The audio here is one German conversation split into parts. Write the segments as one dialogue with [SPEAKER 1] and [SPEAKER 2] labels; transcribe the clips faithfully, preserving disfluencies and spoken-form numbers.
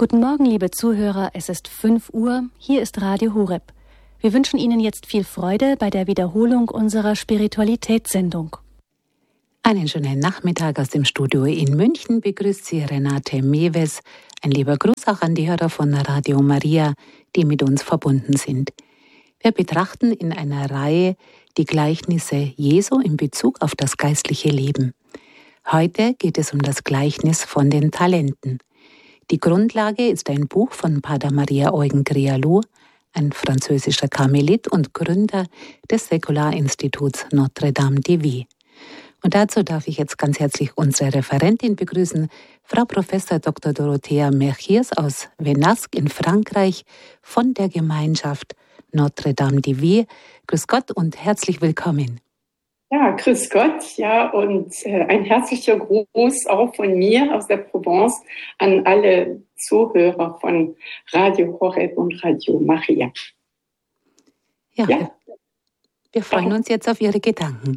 [SPEAKER 1] Guten Morgen, liebe Zuhörer, es ist fünf Uhr, hier ist Radio Horeb. Wir wünschen Ihnen jetzt viel Freude bei der Wiederholung unserer Spiritualitätssendung.
[SPEAKER 2] Einen schönen Nachmittag aus dem Studio in München begrüßt Sie Renate Mewes. Ein lieber Gruß auch an die Hörer von Radio Maria, die mit uns verbunden sind. Wir betrachten in einer Reihe die Gleichnisse Jesu in Bezug auf das geistliche Leben. Heute geht es um das Gleichnis von den Talenten. Die Grundlage ist ein Buch von Pater Maria Eugen Grialou, ein französischer Karmelit und Gründer des Säkularinstituts Notre-Dame de Vie. Und dazu darf ich jetzt ganz herzlich unsere Referentin begrüßen, Frau Professor Doktor Dorothea Merchiers aus Venasque in Frankreich von der Gemeinschaft Notre-Dame de Vie. Grüß Gott und herzlich willkommen.
[SPEAKER 3] Ja, grüß Gott, ja, und äh, ein herzlicher Gruß auch von mir aus der Provence an alle Zuhörer von Radio Horeb und Radio Maria.
[SPEAKER 2] Ja, ja. Wir, wir freuen uns jetzt auf Ihre Gedanken.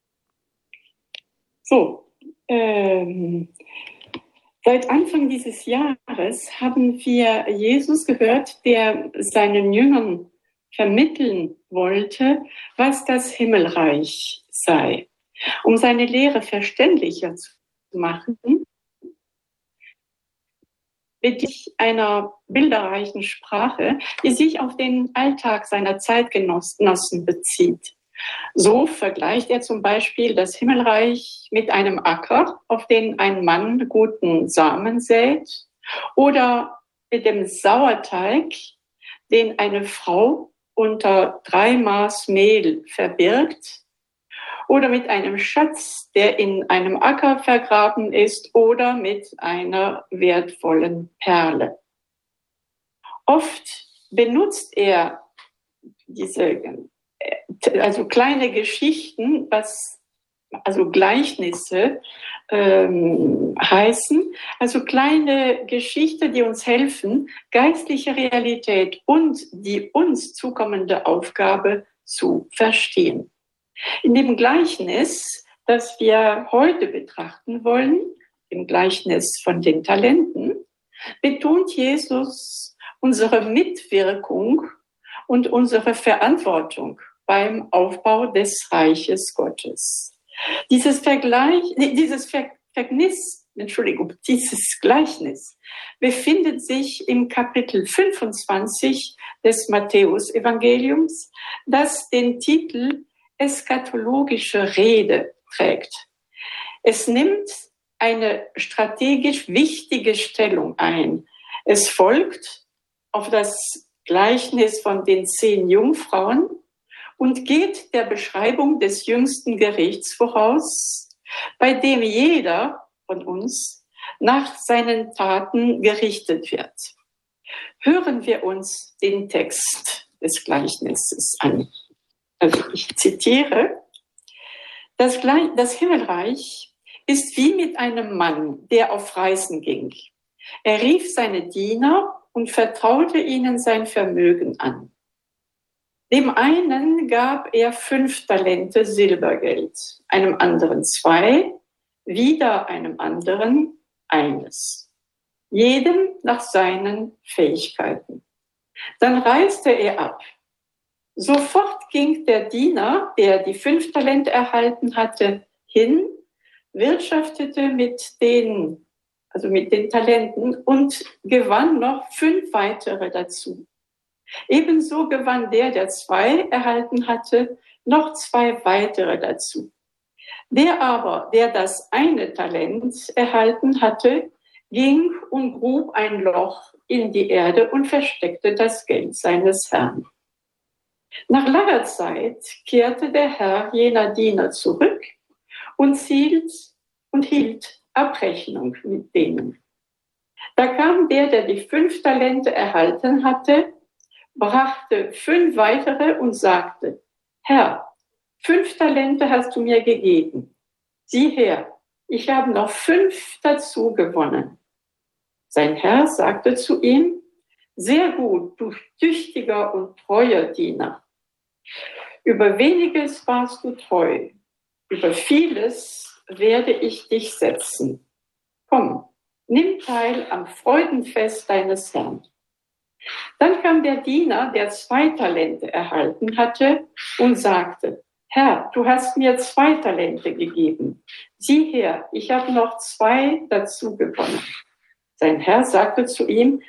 [SPEAKER 3] So, ähm, seit Anfang dieses Jahres haben wir Jesus gehört, der seinen Jüngern vermitteln wollte, was das Himmelreich sei. Um seine Lehre verständlicher zu machen, mit einer bilderreichen Sprache, die sich auf den Alltag seiner Zeitgenossen bezieht. So vergleicht er zum Beispiel das Himmelreich mit einem Acker, auf den ein Mann guten Samen sät, oder mit dem Sauerteig, den eine Frau unter drei Maß Mehl verbirgt, oder mit einem Schatz, der in einem Acker vergraben ist, oder mit einer wertvollen Perle. Oft benutzt er diese, also kleine Geschichten, was, also Gleichnisse ähm, heißen, also kleine Geschichten, die uns helfen, geistliche Realität und die uns zukommende Aufgabe zu verstehen. In dem Gleichnis, das wir heute betrachten wollen, im Gleichnis von den Talenten, betont Jesus unsere Mitwirkung und unsere Verantwortung beim Aufbau des Reiches Gottes. Dieses Vergleich, dieses Ver, Vergnis, Entschuldigung, dieses Gleichnis befindet sich im Kapitel fünfundzwanzig des Matthäus-Evangeliums, das den Titel Eschatologische Rede trägt. Es nimmt eine strategisch wichtige Stellung ein. Es folgt auf das Gleichnis von den zehn Jungfrauen und geht der Beschreibung des jüngsten Gerichts voraus, bei dem jeder von uns nach seinen Taten gerichtet wird. Hören wir uns den Text des Gleichnisses an. Also ich zitiere, das, Gle- das Himmelreich ist wie mit einem Mann, der auf Reisen ging. Er rief seine Diener und vertraute ihnen sein Vermögen an. Dem einen gab er fünf Talente Silbergeld, einem anderen zwei, wieder einem anderen eines, jedem nach seinen Fähigkeiten. Dann reiste er ab. Sofort ging der Diener, der die fünf Talente erhalten hatte, hin, wirtschaftete mit den, also mit den Talenten und gewann noch fünf weitere dazu. Ebenso gewann der, der zwei erhalten hatte, noch zwei weitere dazu. Der aber, der das eine Talent erhalten hatte, ging und grub ein Loch in die Erde und versteckte das Geld seines Herrn. Nach langer Zeit kehrte der Herr jener Diener zurück und hielt, und hielt Abrechnung mit denen. Da kam der, der die fünf Talente erhalten hatte, brachte fünf weitere und sagte, Herr, fünf Talente hast du mir gegeben. Sieh her, ich habe noch fünf dazu gewonnen. Sein Herr sagte zu ihm, sehr gut, du tüchtiger und treuer Diener. Über weniges warst du treu, über vieles werde ich dich setzen. Komm, nimm teil am Freudenfest deines Herrn. Dann kam der Diener, der zwei Talente erhalten hatte, und sagte, Herr, du hast mir zwei Talente gegeben. Sieh her, ich habe noch zwei dazu gewonnen. Sein Herr sagte zu ihm,